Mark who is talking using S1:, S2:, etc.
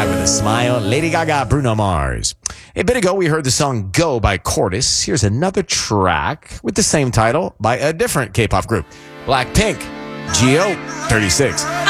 S1: Die with a Smile, Lady Gaga, Bruno Mars. A bit ago, we heard the song Go by Cortis. Here's another track with the same title by a different K-pop group, Blackpink, Geo 36.